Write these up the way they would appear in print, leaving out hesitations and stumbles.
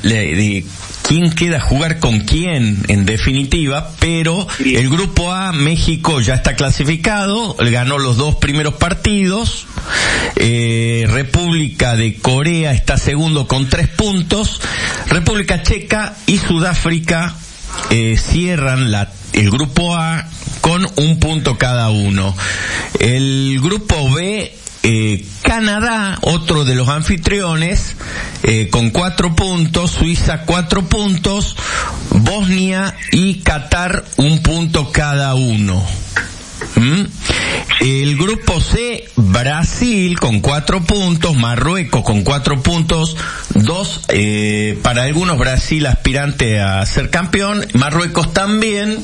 quién queda a jugar con quién en definitiva, pero el grupo A, México ya está clasificado, ganó los 2 primeros partidos, República de Corea está segundo con 3 puntos, República Checa y Sudáfrica cierran el grupo A con 1 punto cada uno. El grupo B, Canadá, otro de los anfitriones, con 4 puntos, Suiza 4 puntos, Bosnia y Qatar 1 punto cada uno. El grupo C, Brasil con 4 puntos, Marruecos con 4 puntos, 2, para algunos Brasil aspirante a ser campeón, Marruecos también,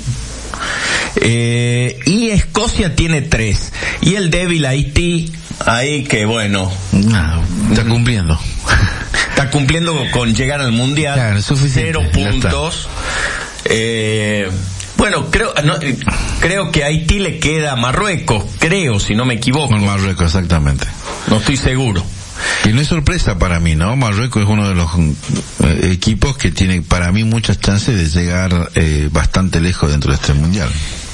y Escocia tiene 3, y el débil Haití, ahí que bueno, está cumpliendo. Está cumpliendo con llegar al mundial, claro, 0 puntos. Bueno, creo que a Haití le queda Marruecos, si no me equivoco. Marruecos, exactamente. No estoy seguro. Y no es sorpresa para mí, ¿no? Marruecos es uno de los equipos que tiene para mí muchas chances de llegar bastante lejos dentro de este mundial.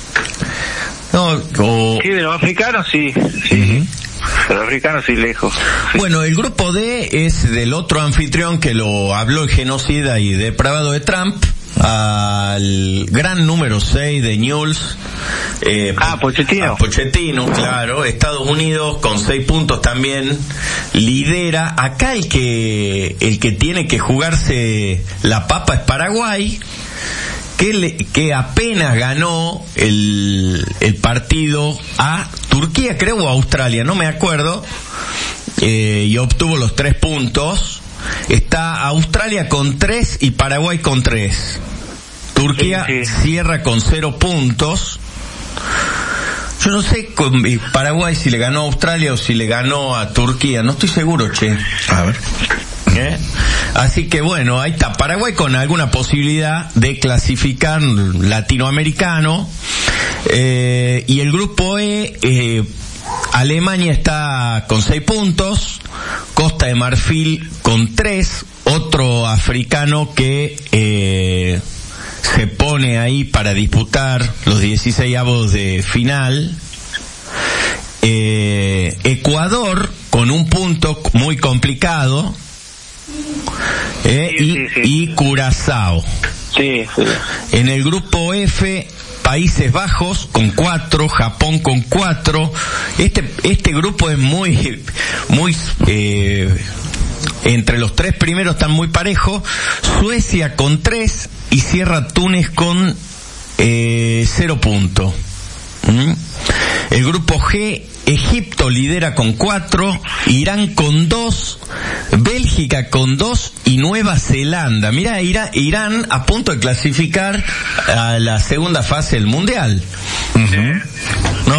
Sí, de los africanos sí. Uh-huh. Los africanos sí lejos. Bueno, el grupo D es del otro anfitrión que lo habló el genocida y depravado de Trump, al gran número 6 de Newell's, Pochettino. Pochettino, claro. Estados Unidos con 6 puntos también lidera. Acá el que tiene que jugarse la papa es Paraguay, que apenas ganó el partido a Turquía, creo, o a Australia, no me acuerdo, y obtuvo los 3 puntos. Está Australia con 3 y Paraguay con 3. Turquía cierra con 0 puntos. Yo no sé con Paraguay si le ganó a Australia o si le ganó a Turquía, no estoy seguro, che. A ver. Así que bueno, ahí está Paraguay con alguna posibilidad de clasificar latinoamericano. Y el grupo E, Alemania está con 6 puntos, Costa de Marfil con 3, otro africano que se pone ahí para disputar los 16avos de final. Ecuador con 1 punto, muy complicado, y Curazao. Sí. En el grupo F, Países Bajos con 4, Japón con 4. Este grupo es muy entre los 3 primeros están muy parejos. Suecia con 3 y cierra Túnez con 0 puntos. El grupo G, Egipto lidera con 4, Irán con 2, Bélgica con 2 y Nueva Zelanda. Mira, Irán a punto de clasificar a la segunda fase del mundial. ¿No?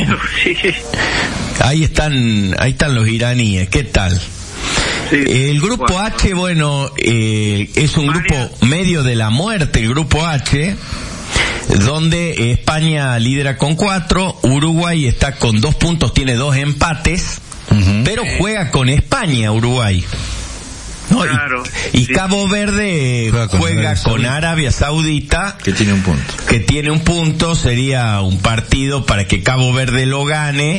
Ahí están los iraníes. ¿Qué tal? El grupo H, bueno, es un grupo medio de la muerte, el grupo H, donde España lidera con 4, Uruguay está con 2 puntos, tiene 2 empates, pero juega con España Uruguay, ¿no? Claro, y Cabo Verde juega con Arabia Saudita, que tiene 1 punto. Que tiene 1 punto, sería un partido para que Cabo Verde lo gane.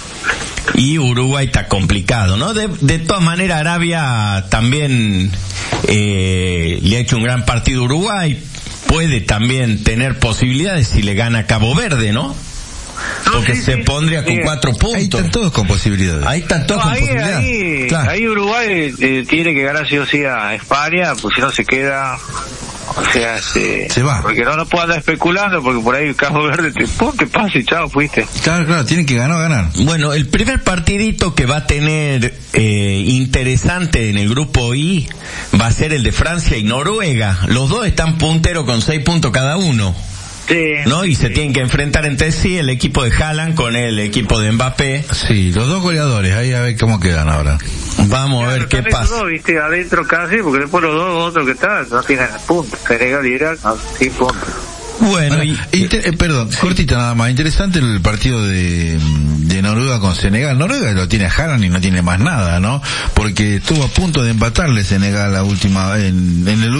Y Uruguay está complicado, ¿no? De todas maneras, Arabia también le ha hecho un gran partido a Uruguay. Puede también tener posibilidades si le gana Cabo Verde, ¿no? Porque se pondría con 4 puntos. Ahí están todos con posibilidades. Ahí están todos con posibilidades. Claro. Ahí Uruguay tiene que ganar sí o sí a España, pues si no se queda... O sea, se va. Porque no puedo andar especulando, porque por ahí Cabo Verde te pasa y chao, fuiste. Claro, tienen que ganar. Bueno, el primer partidito que va a tener interesante en el grupo I va a ser el de Francia y Noruega. Los dos están punteros con 6 puntos cada uno. Sí. ¿No? Y se tienen que enfrentar entre sí el equipo de Haaland con el equipo de Mbappé. Sí, los 2 goleadores, ahí a ver cómo quedan ahora. Vamos a ver qué pasa. Dos, viste, adentro casi, porque después los 2 otros que están no tienen puntos. Senegal y Irak, sin puntos. Bueno, perdón, cortita nada más. Interesante el partido de Noruega con Senegal. Noruega lo tiene a Haaland y no tiene más nada, ¿no? Porque estuvo a punto de empatarle Senegal la última en el